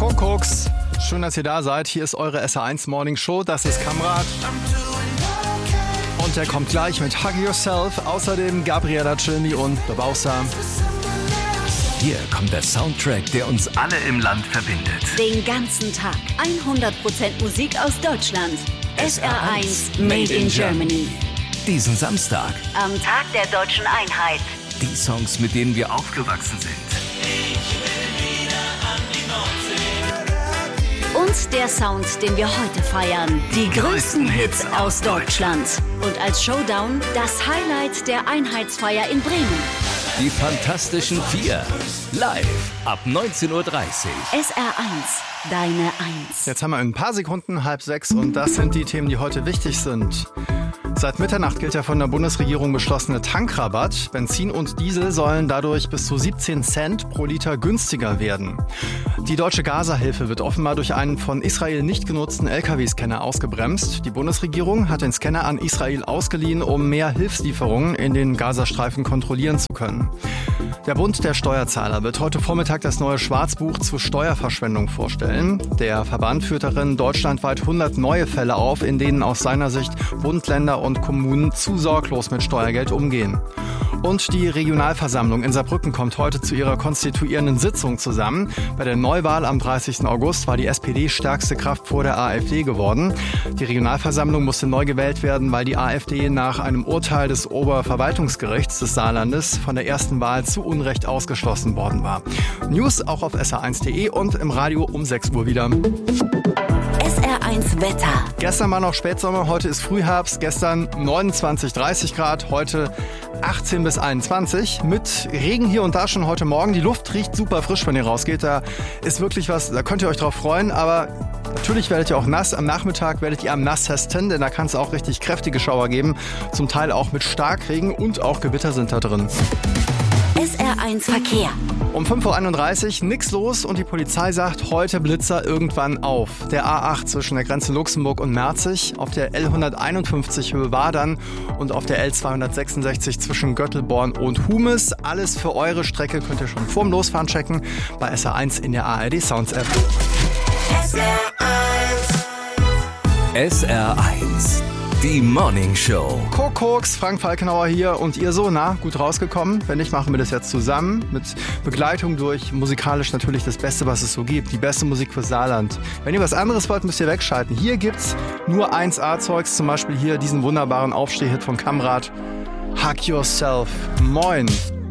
Kuckucks, schön, dass ihr da seid. Hier ist eure SR1 Morning Show. Das ist Kamrat. Und der kommt gleich mit Hug Yourself. Außerdem Gabriella Cilmi und Babausa. Hier kommt der Soundtrack, der uns alle im Land verbindet. Den ganzen Tag 100% Musik aus Deutschland. SR1 Made in Germany. Diesen Samstag. Am Tag der deutschen Einheit. Die Songs, mit denen wir aufgewachsen sind. Und der Sound, den wir heute feiern. Die größten Hits aus Deutschland. Und als Showdown das Highlight der Einheitsfeier in Bremen. Die Fantastischen Vier. Live ab 19:30 Uhr. SR1, deine Eins. Jetzt haben wir in ein paar Sekunden 5:30 und das sind die Themen, die heute wichtig sind. Seit Mitternacht gilt der von der Bundesregierung beschlossene Tankrabatt. Benzin und Diesel sollen dadurch bis zu 17 Cent pro Liter günstiger werden. Die deutsche Gaza-Hilfe wird offenbar durch einen von Israel nicht genutzten LKW-Scanner ausgebremst. Die Bundesregierung hat den Scanner an Israel ausgeliehen, um mehr Hilfslieferungen in den Gazastreifen kontrollieren zu können. Der Bund der Steuerzahler wird heute Vormittag das neue Schwarzbuch zur Steuerverschwendung vorstellen. Der Verband führt darin deutschlandweit 100 neue Fälle auf, in denen aus seiner Sicht Bund, Länder und Kommunen zu sorglos mit Steuergeld umgehen. Und die Regionalversammlung in Saarbrücken kommt heute zu ihrer konstituierenden Sitzung zusammen. Bei der Neuwahl am 30. August war die SPD stärkste Kraft vor der AfD geworden. Die Regionalversammlung musste neu gewählt werden, weil die AfD nach einem Urteil des Oberverwaltungsgerichts des Saarlandes von der ersten Wahl zu Unrecht ausgeschlossen worden war. News auch auf sr1.de und im Radio um 6 Uhr wieder. SR1 Wetter. Gestern war noch Spätsommer, heute ist Frühherbst. Gestern 29, 30 Grad, heute 18 bis 21. Mit Regen hier und da schon heute Morgen. Die Luft riecht super frisch, wenn ihr rausgeht. Da ist wirklich was, da könnt ihr euch drauf freuen. Aber natürlich werdet ihr auch nass. Am Nachmittag werdet ihr am Nasstesten, denn da kann es auch richtig kräftige Schauer geben. Zum Teil auch mit Starkregen und auch Gewitter sind da drin. SR1 Verkehr. Um 5:31 Uhr nix los und die Polizei sagt, heute Blitzer irgendwann auf. Der A8 zwischen der Grenze Luxemburg und Merzig, auf der L151 Höhe Wadern und auf der L266 zwischen Göttelborn und Humes. Alles für eure Strecke könnt ihr schon vorm Losfahren checken bei SR1 in der ARD Sounds App. SR1, die Morning Show. Kuckucks, Frank Falkenauer hier und ihr so, gut rausgekommen? Wenn nicht, machen wir das jetzt zusammen mit Begleitung durch musikalisch natürlich das Beste, was es so gibt. Die beste Musik für Saarland. Wenn ihr was anderes wollt, müsst ihr wegschalten. Hier gibt's nur 1A-Zeugs, zum Beispiel hier diesen wunderbaren Aufstehhit von Kamrat. Hug Yourself. Moin.